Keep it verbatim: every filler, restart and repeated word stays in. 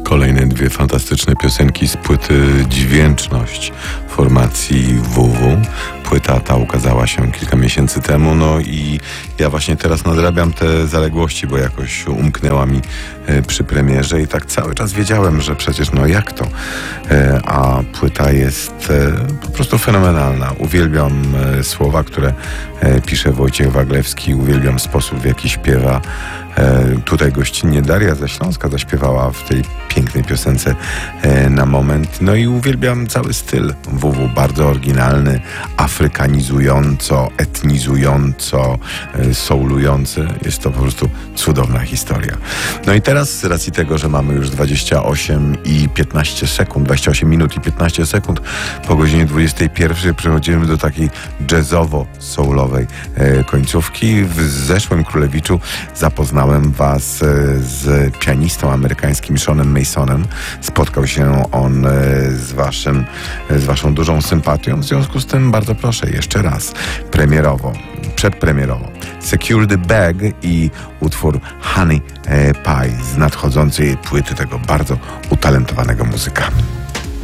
Kolejne dwie fantastyczne piosenki z płyty Dźwięczność formacji W W. Płyta ta ukazała się kilka miesięcy temu, no i ja właśnie teraz nadrabiam te zaległości, bo jakoś umknęła mi e, przy premierze i tak cały czas wiedziałem, że przecież no jak to, e, a płyta jest e, po prostu fenomenalna. Uwielbiam e, słowa, które e, pisze Wojciech Waglewski, uwielbiam sposób, w jaki śpiewa. E, tutaj gościnnie Daria ze Śląska zaśpiewała w tej pięknej piosence e, Na moment. No i uwielbiam cały styl W W, bardzo oryginalny, afrykanizująco, etnizująco, e, soulujący. Jest to po prostu cudowna historia. No i teraz z racji tego, że mamy już dwadzieścia osiem i piętnaście sekund, dwadzieścia osiem minut i piętnaście sekund po godzinie dwudziestej pierwszej przechodzimy do takiej jazzowo-soulowej e, końcówki. W zeszłym Królewiczu zapoznałem was z pianistą amerykańskim Seanem Masonem. Spotkał się on z waszym, z waszą dużą sympatią. W związku z tym bardzo proszę jeszcze raz, premierowo, przedpremierowo Secure the Bag i utwór Honey Pie z nadchodzącej płyty tego bardzo utalentowanego muzyka.